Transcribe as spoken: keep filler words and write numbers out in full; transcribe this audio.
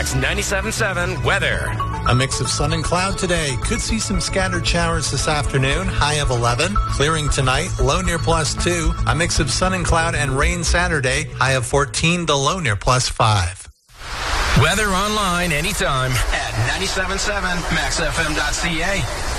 That's ninety-seven point seven weather. A mix of sun and cloud today. Could see some scattered showers this afternoon. High of eleven. Clearing tonight. Low near plus two. A mix of sun and cloud and rain Saturday. High of fourteen. The low near plus five. Weather online anytime at ninety-seven point seven max f m dot c a.